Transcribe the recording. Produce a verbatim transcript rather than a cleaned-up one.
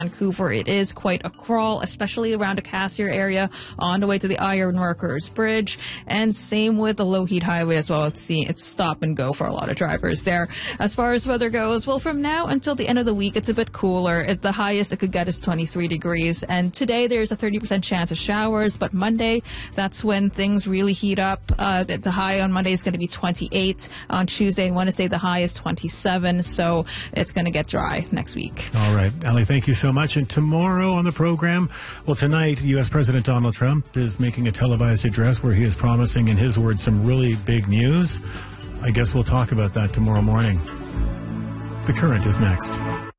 Vancouver, it is quite a crawl, especially around the Cassiar area on the way to the Iron Workers Bridge, and same with the Lougheed Highway as well. It's, see, it's stop and go for a lot of drivers there. As far as weather goes, well, from now until the end of the week, it's a bit cooler. It, the highest it could get is twenty-three degrees, and today there's a thirty percent chance of showers, but Monday, that's when things really heat up. Uh, the, the high on Monday is going to be twenty-eight. On Tuesday and Wednesday, the high is twenty-seven, so it's going to get dry next week. All right, Ali, thank you so much. And tomorrow on the program, well, tonight, U S President Donald Trump is making a televised address where he is promising, in his words, some really big news. I guess we'll talk about that tomorrow morning. The Current is next.